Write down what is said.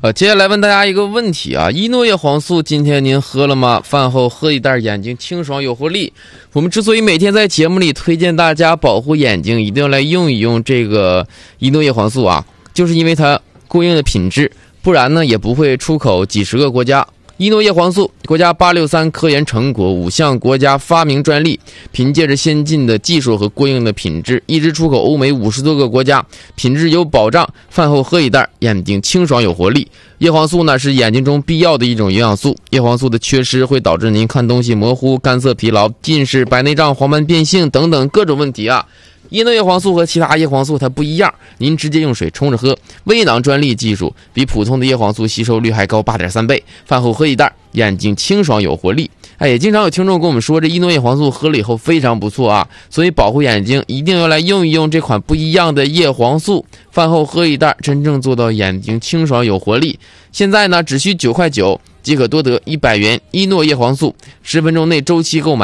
接下来问大家一个问题啊，依诺叶黄素今天您喝了吗？饭后喝一袋，眼睛清爽有活力。我们之所以每天在节目里推荐大家保护眼睛，一定要来用一用这个依诺叶黄素啊，就是因为它供应的品质，不然呢也不会出口几十个国家。依诺叶黄素，国家863科研成果，5项国家发明专利，凭借着先进的技术和过硬的品质，一直出口欧美50多个国家，品质有保障。饭后喝一袋，眼睛清爽有活力。叶黄素呢是眼睛中必要的一种营养素，叶黄素的缺失会导致您看东西模糊、干涩、疲劳、近视、白内障、黄斑变性等等各种问题啊。依诺叶黄素和其他叶黄素它不一样，您直接用水冲着喝，微囊专利技术，比普通的叶黄素吸收率还高8.3倍。饭后喝一袋，眼睛清爽有活力。也经常有听众跟我们说，这依诺叶黄素喝了以后非常不错啊，所以保护眼睛一定要来用一用这款不一样的叶黄素。饭后喝一袋，真正做到眼睛清爽有活力。现在呢，只需9块9即可多得100元依诺叶黄素，10分钟内周期购买。